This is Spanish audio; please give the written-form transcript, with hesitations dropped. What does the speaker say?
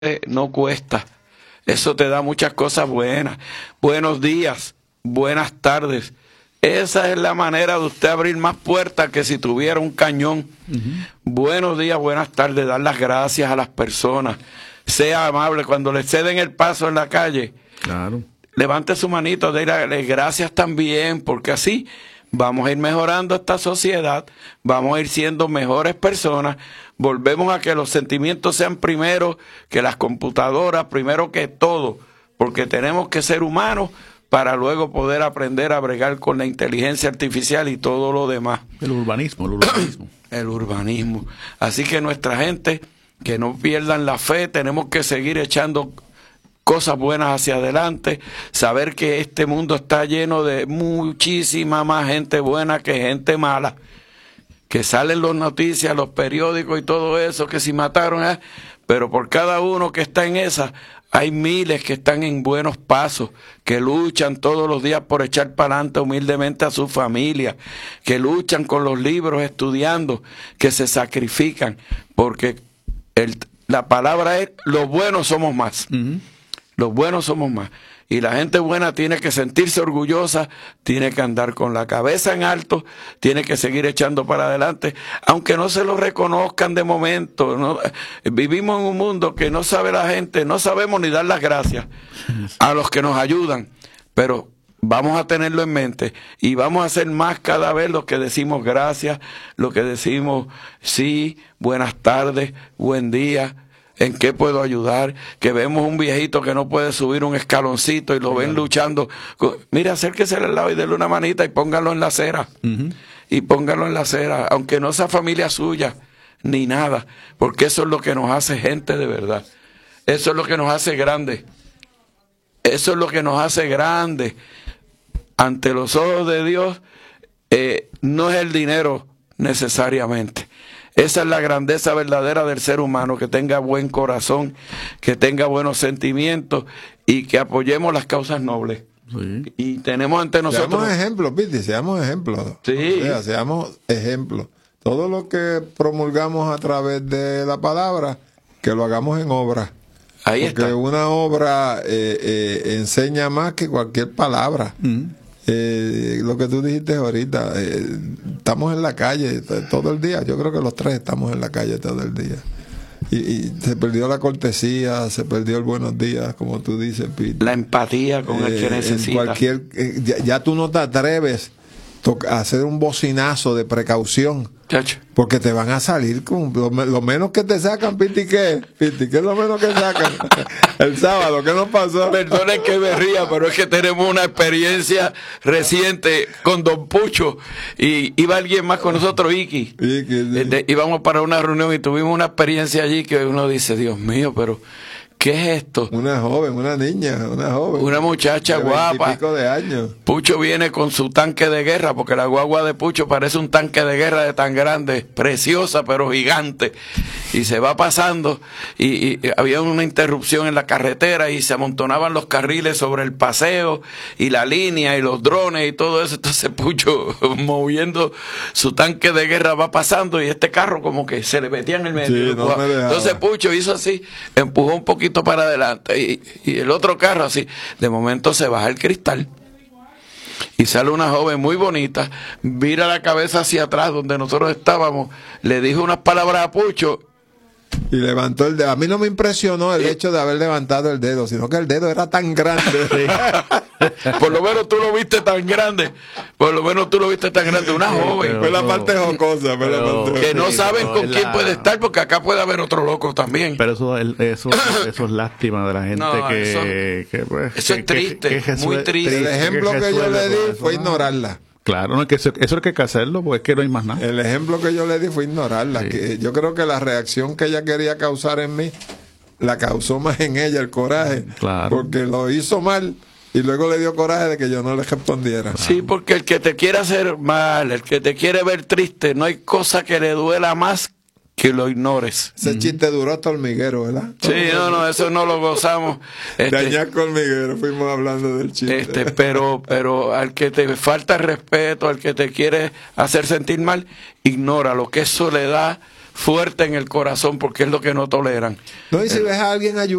no cuesta. Eso te da muchas cosas buenas. Buenos días, buenas tardes. Esa es la manera de usted abrir más puertas que si tuviera un cañón. Buenos días, buenas tardes, dar las gracias a las personas. Sea amable cuando le ceden el paso en la calle. Claro. Levante su manito, déle gracias también, porque así vamos a ir mejorando esta sociedad, vamos a ir siendo mejores personas, volvemos a que los sentimientos sean primero que las computadoras, primero que todo, porque tenemos que ser humanos para luego poder aprender a bregar con la inteligencia artificial y todo lo demás. El urbanismo. El urbanismo. Así que nuestra gente, que no pierdan la fe, tenemos que seguir echando cosas buenas hacia adelante, saber que este mundo está lleno de muchísima más gente buena que gente mala, que salen las noticias, los periódicos y todo eso, que si mataron, pero por cada uno que está en esa, hay miles que están en buenos pasos, que luchan todos los días por echar para adelante humildemente a su familia, que luchan con los libros estudiando, que se sacrifican, porque la palabra es, los buenos somos más. Los buenos somos más. Y la gente buena tiene que sentirse orgullosa, tiene que andar con la cabeza en alto, tiene que seguir echando para adelante, aunque no se lo reconozcan de momento. ¿No? Vivimos en un mundo que no sabe la gente, no sabemos ni dar las gracias a los que nos ayudan, pero vamos a tenerlo en mente y vamos a hacer más cada vez lo que decimos gracias, lo que decimos sí, buenas tardes, buen día. ¿En qué puedo ayudar? Que vemos un viejito que no puede subir un escaloncito y lo ven luchando. Mira, acérquese al lado y déle una manita y póngalo en la acera. Y póngalo en la acera, aunque no sea familia suya, ni nada. Porque eso es lo que nos hace gente de verdad. Eso es lo que nos hace grande. Eso es lo que nos hace grande. Ante los ojos de Dios, no es el dinero necesariamente. Esa es la grandeza verdadera del ser humano, que tenga buen corazón, que tenga buenos sentimientos y que apoyemos las causas nobles. Sí. Y tenemos ante nosotros... Seamos ejemplos, Piti, seamos ejemplos. Sí. O sea, seamos ejemplos. Todo lo que promulgamos a través de la palabra, que lo hagamos en obra. Ahí porque está. Una obra enseña más que cualquier palabra. Lo que tú dijiste ahorita, estamos en la calle todo el día. Yo creo que los tres estamos en la calle todo el día. Y se perdió la cortesía, se perdió el buenos días, como tú dices, Pete. La empatía con el que necesita. Ya tú no te atreves a hacer un bocinazo de precaución. Chacho. Porque te van a salir con lo menos que te sacan, Piti, ¿qué? Piti, ¿qué es lo menos que sacan? El sábado, ¿qué nos pasó? Perdonen que me ría, pero es que tenemos una experiencia reciente con Don Pucho. Y iba alguien más con nosotros, Vicky. Íbamos para una reunión y tuvimos una experiencia allí que uno dice, Dios mío, pero ¿qué es esto? Una joven, una niña, una joven. Una muchacha de guapa. 20 y pico de años. Pucho viene con su tanque de guerra, porque la guagua de Pucho parece un tanque de guerra de tan grande, preciosa pero gigante. Y se va pasando y había una interrupción en la carretera y se amontonaban los carriles sobre el paseo y la línea y los drones y todo eso. Entonces Pucho, moviendo su tanque de guerra, va pasando y este carro como que se le metía en el medio. Sí, no me dejaba. Entonces Pucho hizo así, empujó un poquito para adelante y el otro carro así, de momento se baja el cristal y sale una joven muy bonita, vira la cabeza hacia atrás donde nosotros estábamos, le dijo unas palabras a Pucho y levantó el dedo. A mí no me impresionó el hecho de haber levantado el dedo, sino que el dedo era tan grande. Por lo menos tú lo viste tan grande. Una joven. Fue la parte jocosa. Que no saben con quién puede estar, porque acá puede haber otro loco también. Pero eso es lástima de la gente. No, eso es triste, muy triste. El ejemplo que yo le di fue ignorarla. Claro, no, que eso es que hay que hacerlo, porque es que no hay más nada. El ejemplo que yo le di fue ignorarla. Sí. Que yo creo que la reacción que ella quería causar en mí, la causó más en ella el coraje. Claro. Porque lo hizo mal y luego le dio coraje de que yo no le respondiera. Sí, porque el que te quiere hacer mal, el que te quiere ver triste, no hay cosa que le duela más que lo ignores. Ese chiste duró hasta hormiguero, ¿verdad? Sí, no, eso no lo gozamos. De Añasco hormiguero fuimos hablando del chiste. Pero al que te falta respeto, al que te quiere hacer sentir mal, ignora lo que eso le da fuerte en el corazón porque es lo que no toleran. No, y si ves a alguien